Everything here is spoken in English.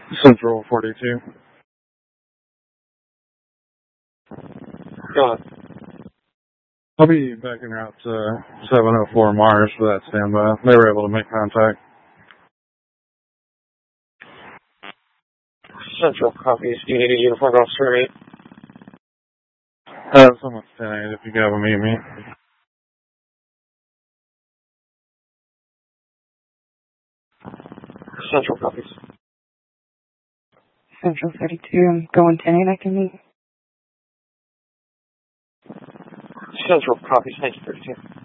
Central 42. Go on. I'll be back en route to 704 Mars for that standby. They were able to make contact. Central copies. Do you need a uniformed officer? Someone's 10-8 if you could have them meet me. Central copies. Central 32, I'm going 10-8, I can meet. Central copies, thank you, 32.